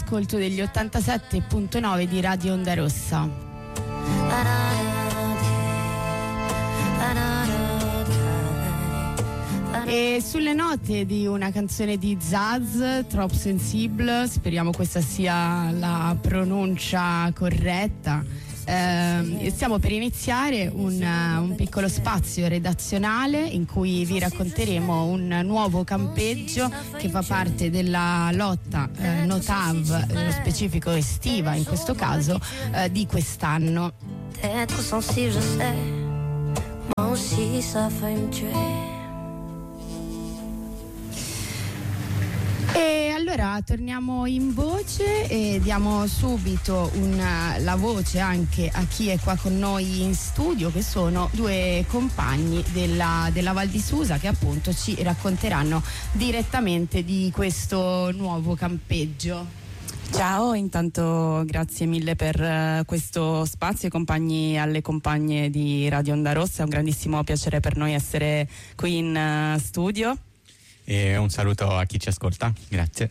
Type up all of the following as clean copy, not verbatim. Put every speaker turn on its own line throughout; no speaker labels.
all'ascolto degli 87.9 di Radio Onda Rossa. E sulle note di una canzone di Zaz, Trop Sensible, speriamo questa sia la pronuncia corretta. Stiamo per iniziare un piccolo spazio redazionale in cui vi racconteremo un nuovo campeggio che fa parte della lotta Notav, nello specifico estiva in questo caso, di quest'anno.
Être sensible, je sais, moi aussi ça fait me tuer.
E allora torniamo in voce e diamo subito la voce anche a chi è qua con noi in studio, che sono due compagni della Val di Susa, che appunto ci racconteranno direttamente di questo nuovo campeggio.
Ciao, intanto grazie mille per questo spazio, compagni alle compagne di Radio Onda Rossa, è un grandissimo piacere per noi essere qui in studio.
E un saluto a chi ci ascolta, grazie.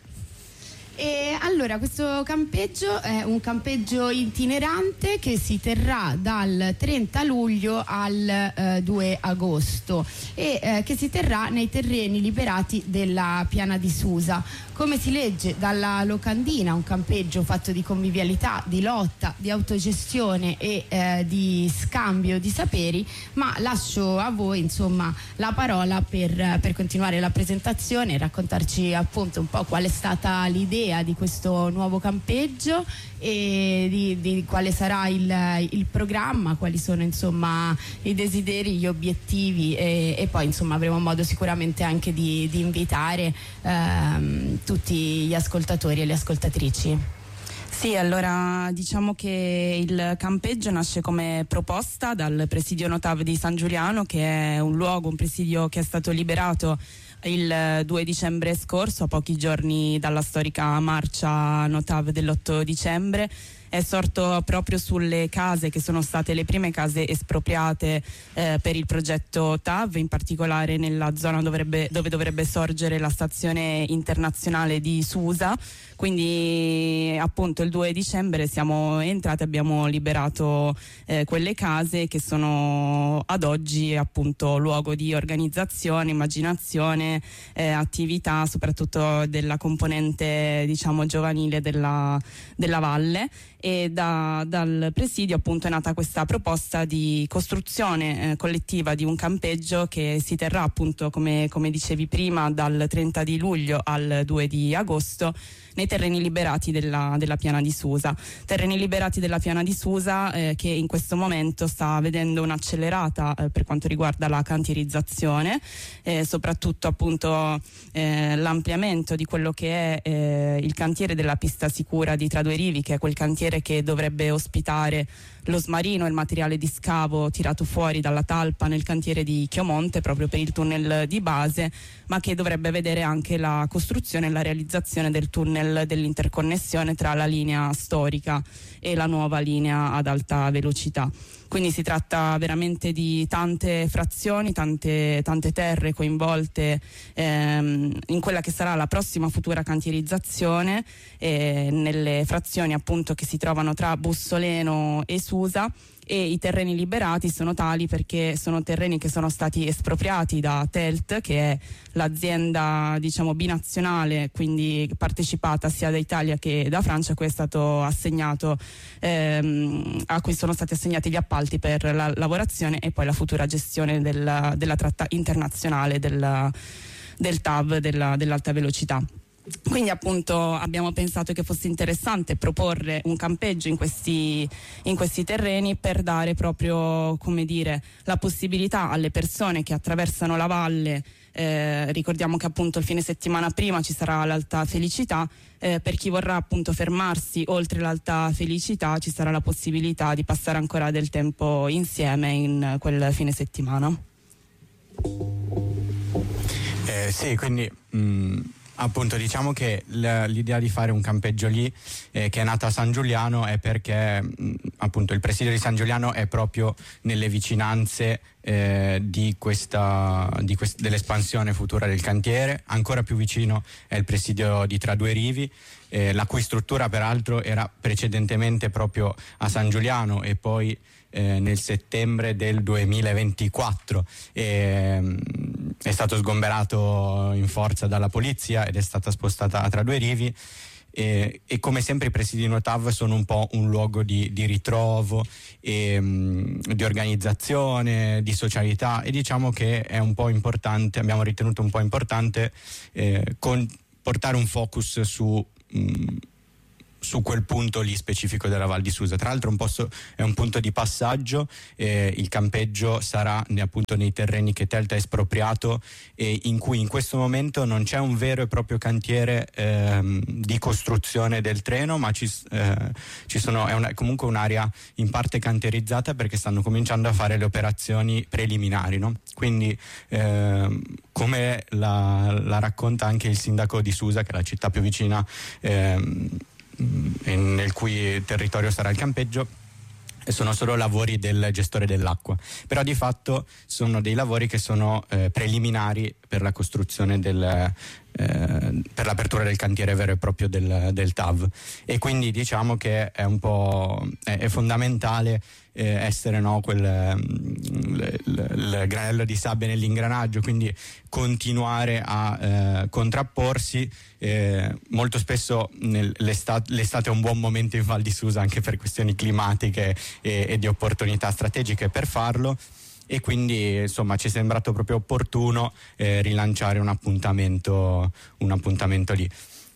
E allora questo campeggio è un campeggio itinerante che si terrà dal 30 luglio al 2 agosto e che si terrà nei terreni liberati della Piana di Susa. Come si legge dalla locandina, un campeggio fatto di convivialità, di lotta, di autogestione e di scambio di saperi, ma lascio a voi insomma la parola per continuare la presentazione e raccontarci appunto un po' qual è stata l'idea di questo nuovo campeggio e di quale sarà il programma, quali sono insomma i desideri, gli obiettivi e poi insomma avremo modo sicuramente anche di invitare tutti gli ascoltatori e le ascoltatrici.
Sì, allora diciamo che il campeggio nasce come proposta dal presidio Notav di San Giuliano, che è un presidio che è stato liberato il 2 dicembre scorso, a pochi giorni dalla storica marcia Notav dell'8 dicembre. È sorto proprio sulle case che sono state le prime case espropriate per il progetto TAV, in particolare nella zona dove dovrebbe sorgere la stazione internazionale di Susa. Quindi appunto il 2 dicembre siamo entrati, abbiamo liberato quelle case che sono ad oggi appunto luogo di organizzazione, immaginazione, attività soprattutto della componente diciamo giovanile della valle. E dal presidio appunto è nata questa proposta di costruzione collettiva di un campeggio che si terrà appunto come dicevi prima dal 30 di luglio al 2 di agosto nei terreni liberati della Piana di Susa. Terreni liberati della Piana di Susa che in questo momento sta vedendo un'accelerata per quanto riguarda la cantierizzazione, soprattutto appunto l'ampliamento di quello che è il cantiere della pista sicura di Tra Due Rivi, che è quel cantiere che dovrebbe ospitare lo smarino e il materiale di scavo tirato fuori dalla talpa nel cantiere di Chiomonte proprio per il tunnel di base, ma che dovrebbe vedere anche la costruzione e la realizzazione del tunnel dell'interconnessione tra la linea storica e la nuova linea ad alta velocità. Quindi si tratta veramente di tante frazioni, tante terre coinvolte in quella che sarà la prossima futura cantierizzazione, nelle frazioni appunto che si trovano tra Bussoleno e Susa. E i terreni liberati sono tali perché sono terreni che sono stati espropriati da Telt, che è l'azienda diciamo binazionale, quindi partecipata sia da Italia che da Francia, a cui è stato assegnato a cui sono stati assegnati gli appalti per la lavorazione e poi la futura gestione della tratta internazionale del TAV dell'alta velocità. Quindi appunto abbiamo pensato che fosse interessante proporre un campeggio in questi terreni per dare proprio, come dire, la possibilità alle persone che attraversano la valle, ricordiamo che appunto il fine settimana prima ci sarà l'Alta Felicità, per chi vorrà appunto fermarsi oltre l'Alta Felicità ci sarà la possibilità di passare ancora del tempo insieme in quel fine settimana.
Sì, quindi Appunto, diciamo che l'idea di fare un campeggio lì che è nata a San Giuliano è perché appunto il presidio di San Giuliano è proprio nelle vicinanze dell'espansione futura del cantiere. Ancora più vicino è il presidio di Tra Due Rivi, la cui struttura peraltro era precedentemente proprio a San Giuliano e poi nel settembre del 2024 è stato sgomberato in forza dalla polizia ed è stata spostata a Tra Due Rivi. E come sempre i presidi Notav sono un po' un luogo di ritrovo e di organizzazione, di socialità, e diciamo che è un po' importante, abbiamo ritenuto un po' importante portare un focus su quel punto lì specifico della Val di Susa. Tra l'altro è un punto di passaggio, il campeggio sarà appunto nei terreni che Telta ha espropriato e in cui in questo momento non c'è un vero e proprio cantiere di costruzione del treno, ma è comunque un'area in parte canterizzata perché stanno cominciando a fare le operazioni preliminari, no? Quindi come la racconta anche il sindaco di Susa, che è la città più vicina nel cui territorio sarà il campeggio, sono solo lavori del gestore dell'acqua, però di fatto sono dei lavori che sono preliminari per la costruzione per l'apertura del cantiere vero e proprio del TAV, e quindi diciamo che è un po' è fondamentale essere il granello di sabbia nell'ingranaggio, quindi continuare a contrapporsi. Molto spesso l'estate è un buon momento in Val di Susa anche per questioni climatiche e di opportunità strategiche per farlo, e quindi insomma ci è sembrato proprio opportuno rilanciare un appuntamento lì.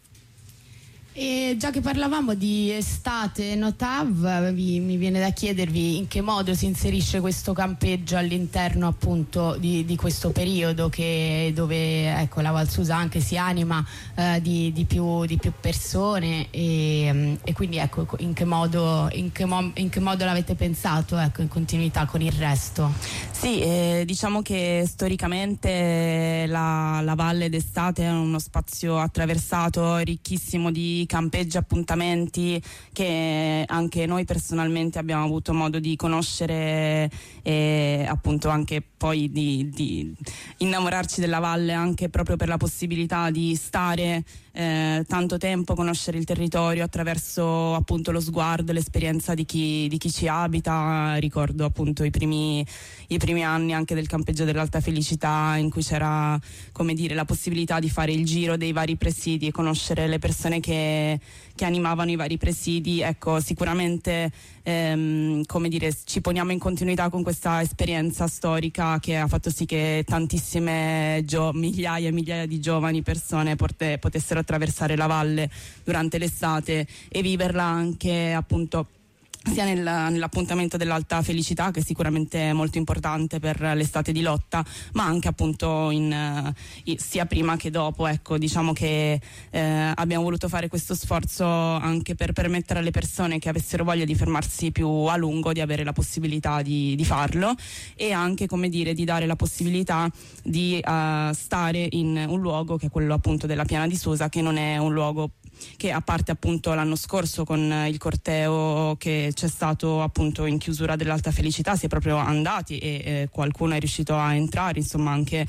E già che parlavamo di estate Notav, mi viene da chiedervi in che modo si inserisce questo campeggio all'interno appunto di questo periodo dove ecco, la Val Susa anche si anima di più persone, e quindi ecco in che modo l'avete pensato, ecco, in continuità con il resto?
Sì, diciamo che storicamente la Valle d'estate è uno spazio attraversato, ricchissimo di campeggi, appuntamenti che anche noi personalmente abbiamo avuto modo di conoscere, e appunto anche poi di innamorarci della valle anche proprio per la possibilità di stare tanto tempo, conoscere il territorio attraverso appunto lo sguardo, l'esperienza di chi ci abita. Ricordo appunto i primi anni anche del campeggio dell'Alta Felicità, in cui c'era, come dire, la possibilità di fare il giro dei vari presidi e conoscere le persone che animavano i vari presidi. Ecco, sicuramente come dire, ci poniamo in continuità con questa esperienza storica che ha fatto sì che tantissime migliaia e migliaia di giovani persone potessero attraversare la valle durante l'estate e viverla anche appunto sia nell'appuntamento dell'Alta Felicità, che è sicuramente molto importante per l'estate di Lotta, ma anche appunto sia prima che dopo. Ecco, diciamo che abbiamo voluto fare questo sforzo anche per permettere alle persone che avessero voglia di fermarsi più a lungo di avere la possibilità di farlo, e anche, come dire, di dare la possibilità di stare in un luogo che è quello appunto della Piana di Susa, che non è un luogo che, a parte appunto l'anno scorso con il corteo che c'è stato appunto in chiusura dell'Alta Felicità, si è proprio andati e qualcuno è riuscito a entrare insomma anche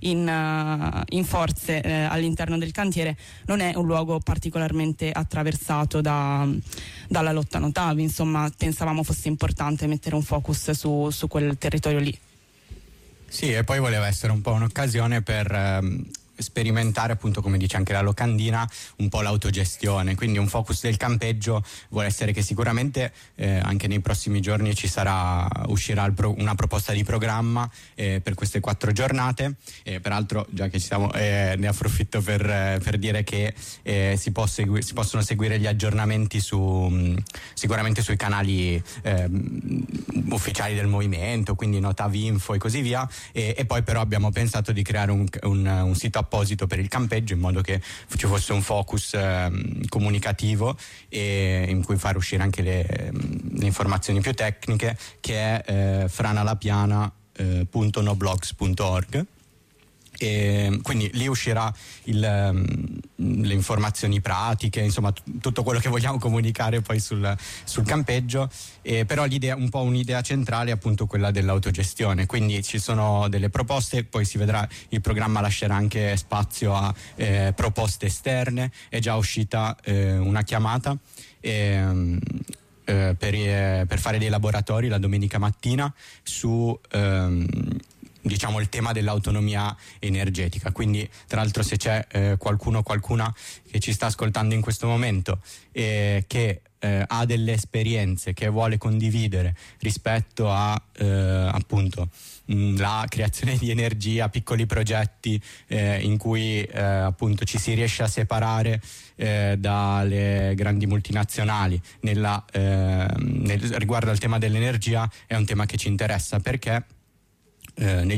in forze all'interno del cantiere, non è un luogo particolarmente attraversato dalla lotta Notav. Insomma, pensavamo fosse importante mettere un focus su quel territorio lì.
Sì, e poi voleva essere un po' un'occasione per sperimentare, appunto, come dice anche la locandina, un po' l'autogestione. Quindi un focus del campeggio vuole essere che sicuramente anche nei prossimi giorni uscirà una proposta di programma per queste 4 giornate. Peraltro, già che ci siamo, ne approfitto per dire che si possono seguire gli aggiornamenti sicuramente sui canali ufficiali del movimento, quindi Notav Info e così via, e poi però abbiamo pensato di creare un sito apposito per il campeggio, in modo che ci fosse un focus comunicativo e in cui far uscire anche le informazioni più tecniche, che è franalapiana.noblogs.org. E quindi lì uscirà le informazioni pratiche, insomma tutto quello che vogliamo comunicare poi sul campeggio, però l'idea, un po' un'idea centrale è appunto quella dell'autogestione, quindi ci sono delle proposte, poi si vedrà, il programma lascerà anche spazio a proposte esterne. È già uscita una chiamata per fare dei laboratori la domenica mattina su diciamo il tema dell'autonomia energetica. Quindi tra l'altro, se c'è qualcuno o qualcuna che ci sta ascoltando in questo momento che ha delle esperienze che vuole condividere rispetto a appunto la creazione di energia, piccoli progetti in cui appunto ci si riesce a separare dalle grandi multinazionali riguardo al tema dell'energia, è un tema che ci interessa perché negli